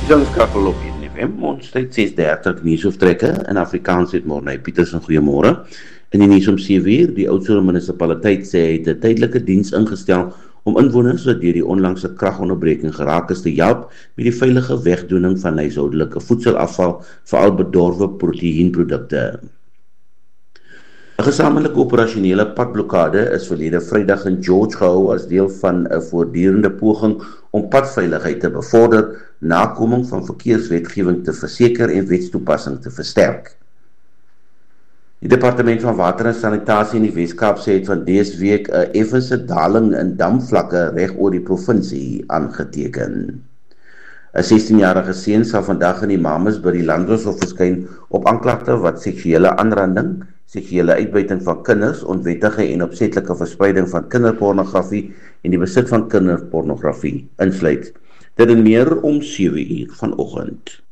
Inskakel op 1 FM, ons tyd 6:30 nuus of trekke in Afrikaans het Morney Pietersen, goeiemôre. In die nuus om 7:00, die Oudtshoorn munisipaliteit sê hy het 'n tydelike diens ingestel om inwoners wat deur die onlangse kragonderbreking geraak is te help met die veilige wegdoening van huishoudelike voedselafval, veral bedorwe proteïenprodukte. 'n Gesamentlike operasionele padblokkade is verlede Vrydag in George gehou as deel van 'n voortdurende poging om padveiligheid te bevorder, nakoming van verkeerswetgewing te verseker en wetstoepassing te versterk. Die Departement van Water en Sanitasie in die Wes-Kaap sê het van dese week 'n effense daling in damvlakke reg oor die provinsie aangeteken. 'n 16-jarige seun sal vandag in die Mamas by die Landdroshof verskyn op aanklagte wat seksuele aanranding, seksuele uitbuiting van kinders, onwettige en opsetlike verspreiding van kinderpornografie en die besit van kinderpornografie insluit. Dit en meer om 7:00 vanoggend.